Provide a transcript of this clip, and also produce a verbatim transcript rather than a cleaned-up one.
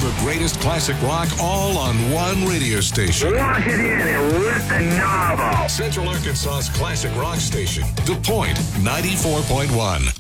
the greatest classic rock all on one radio station. Lock it in and lift the knob off. Central Arkansas's classic rock station, DuPoint ninety-four point one.